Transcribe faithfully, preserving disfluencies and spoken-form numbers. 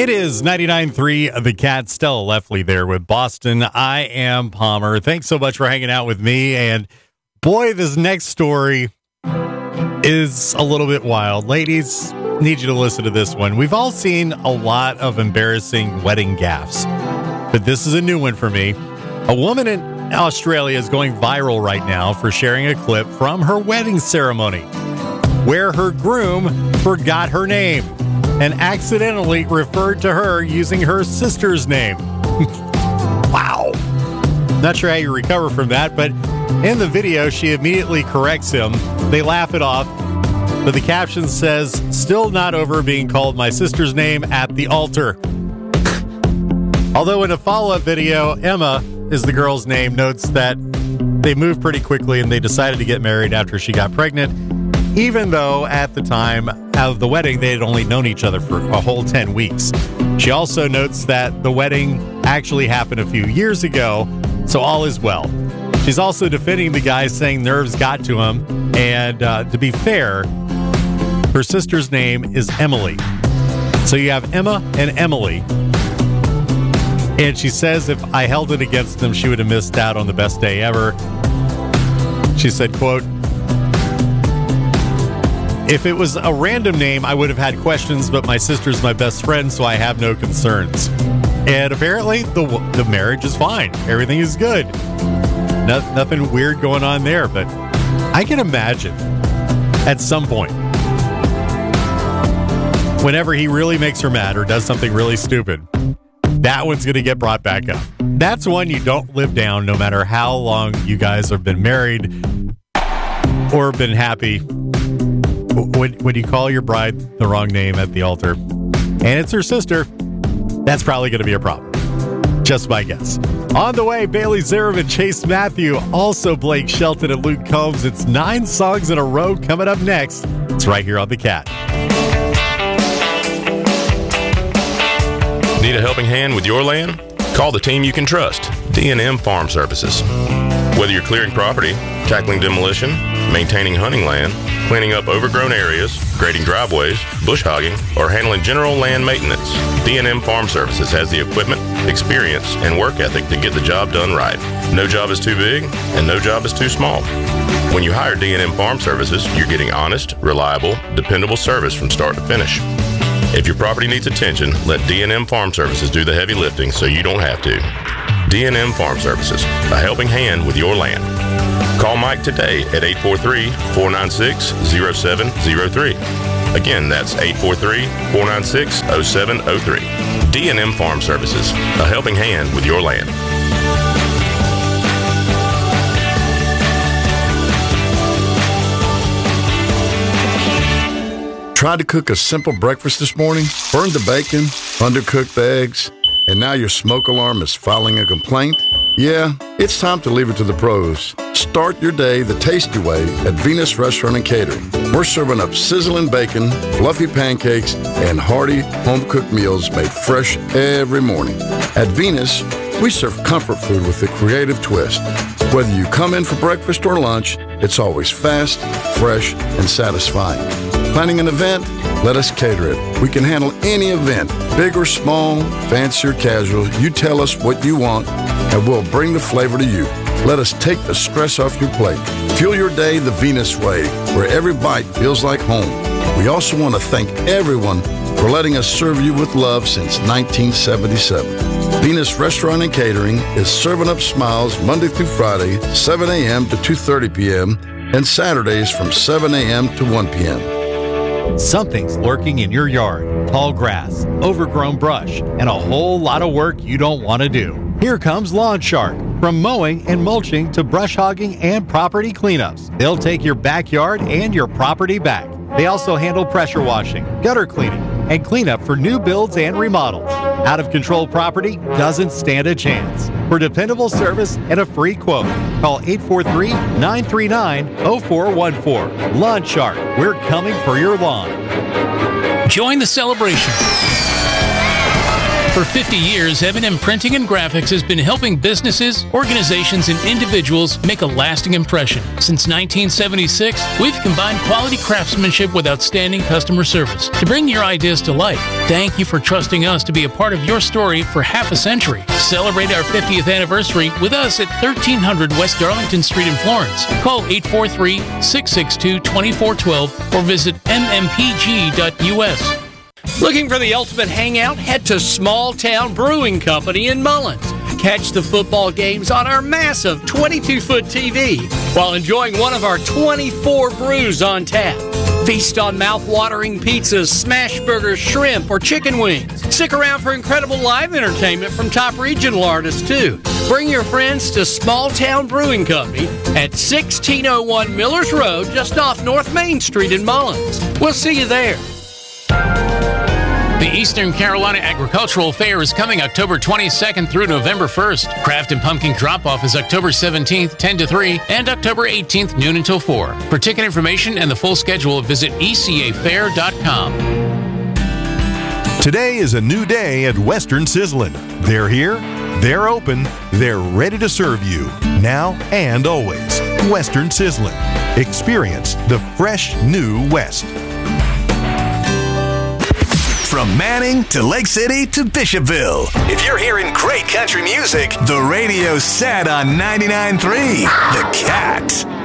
It is ninety-nine point three The Cat. Stella Leffley there with Boston. I am Palmer. Thanks so much for hanging out with me. And boy, this next story is a little bit wild. Ladies, need you to listen to this one. We've all seen a lot of embarrassing wedding gaffes, but this is a new one for me. A woman in Australia is going viral right now for sharing a clip from her wedding ceremony where her groom forgot her name and accidentally referred to her using her sister's name. Wow. Not sure how you recover from that, but in the video, she immediately corrects him. They laugh it off, but the caption says, "Still not over being called my sister's name at the altar." Although in a follow-up video, Emma is the girl's name, notes that they moved pretty quickly and they decided to get married after she got pregnant, even though at the time of the wedding, they had only known each other for a whole ten weeks. She also notes that the wedding actually happened a few years ago, so all is well. She's also defending the guy, saying nerves got to him, and uh, to be fair, her sister's name is Emily. So you have Emma and Emily, and she says if I held it against them, she would have missed out on the best day ever. She said, quote, "If it was a random name, I would have had questions, but my sister's my best friend, so I have no concerns." And apparently, the the marriage is fine. Everything is good. No, nothing weird going on there, but I can imagine at some point, whenever he really makes her mad or does something really stupid, that one's going to get brought back up. That's one you don't live down, no matter how long you guys have been married or been happy. When, when you call your bride the wrong name at the altar, and it's her sister, that's probably going to be a problem. Just my guess. On the way, Bailey Zarin and Chase Matthew, also Blake Shelton and Luke Combs. It's nine songs in a row coming up next. It's right here on The Cat. Need a helping hand with your land? Call the team you can trust, D and M Farm Services. Whether you're clearing property, tackling demolition, maintaining hunting land, cleaning up overgrown areas, grading driveways, bush hogging, or handling general land maintenance, D and M Farm Services has the equipment, experience, and work ethic to get the job done right. No job is too big, and no job is too small. When you hire D and M Farm Services, you're getting honest, reliable, dependable service from start to finish. If your property needs attention, let D and M Farm Services do the heavy lifting so you don't have to. D and M Farm Services, a helping hand with your land. Call Mike today at eight four three, four nine six, zero seven zero three. Again, that's eight four three, four nine six, zero seven zero three. D and M Farm Services, a helping hand with your land. Tried to cook a simple breakfast this morning, burned the bacon, undercooked the eggs, and now your smoke alarm is filing a complaint? Yeah, it's time to leave it to the pros. Start your day the tasty way at Venus Restaurant and Catering. We're serving up sizzling bacon, fluffy pancakes, and hearty home-cooked meals made fresh every morning. At Venus, we serve comfort food with a creative twist. Whether you come in for breakfast or lunch, it's always fast, fresh, and satisfying. Planning an event? Let us cater it. We can handle any event, big or small, fancy or casual. You tell us what you want, and we'll bring the flavor to you. Let us take the stress off your plate. Fuel your day the Venus way, where every bite feels like home. We also want to thank everyone for letting us serve you with love since nineteen seventy-seven. Venus Restaurant and Catering is serving up smiles Monday through Friday, seven a.m. to two thirty p.m., and Saturdays from seven a.m. to one p.m. Something's lurking in your yard. Tall grass, overgrown brush, and a whole lot of work you don't want to do. Here comes Lawn Shark. From mowing and mulching to brush hogging and property cleanups, they'll take your backyard and your property back. They also handle pressure washing, gutter cleaning, and cleanup for new builds and remodels. Out of control property doesn't stand a chance. For dependable service and a free quote, call eight four three, nine three nine, zero four one four. Lawn Shark, we're coming for your lawn. Join the celebration. For fifty years, M and M Printing and Graphics has been helping businesses, organizations, and individuals make a lasting impression. Since nineteen seventy-six, we've combined quality craftsmanship with outstanding customer service to bring your ideas to life. Thank you for trusting us to be a part of your story for half a century. Celebrate our fiftieth anniversary with us at thirteen hundred West Darlington Street in Florence. Call eight four three, six six two, two four one two or visit m m p g dot u s. Looking for the ultimate hangout? Head to Small Town Brewing Company in Mullins. Catch the football games on our massive twenty-two foot T V while enjoying one of our twenty-four brews on tap. Feast on mouth-watering pizzas, smash burgers, shrimp, or chicken wings. Stick around for incredible live entertainment from top regional artists, too. Bring your friends to Small Town Brewing Company at sixteen oh one Millers Road, just off North Main Street in Mullins. We'll see you there. The Eastern Carolina Agricultural Fair is coming October twenty-second through November first. Craft and Pumpkin Drop-Off is October seventeenth, ten to three, and October eighteenth, noon until four. For ticket information and the full schedule, visit e c a fair dot com. Today is a new day at Western Sizzlin'. They're here, they're open, they're ready to serve you, now and always. Western Sizzlin'. Experience the fresh new West. From Manning to Lake City to Bishopville. If you're hearing great country music, the radio's set on ninety-nine point three. The Cat.